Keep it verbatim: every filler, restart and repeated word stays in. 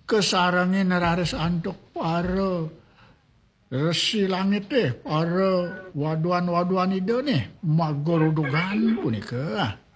kesarange neraris antuk para resi langit teh, para waduan-waduan ide nih, magorodogan punika.